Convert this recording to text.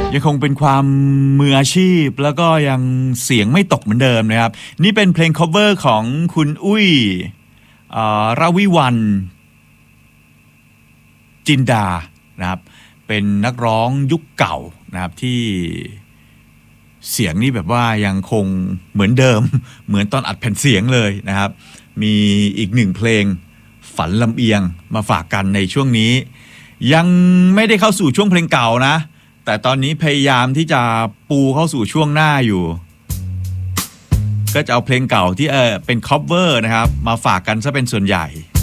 ยังคงเป็นความมืออาชีพแล้วก็ยังเสียงไม่ตกเหมือนเดิมนะครับนี่เป็นเพลง cover ของคุณอุ้ยราวิวรรณจินดานะครับเป็นนักร้องยุคเก่านะครับที่เสียงนี่แบบว่ายังคงเหมือนเดิมเหมือนตอนอัดแผ่นเสียงเลยนะครับมีอีกหนึ่งเพลงฝันลำเอียงมาฝากกันในช่วงนี้ยังไม่ได้เข้าสู่ช่วงเพลงเก่านะแต่ตอนนี้พยายามที่จะปูเข้าสู่ช่วงหน้าอยู่ก็จะเอาเพลงเก่าที่เป็น cover นะครับมาฝากกันซะเป็นส่วนใหญ่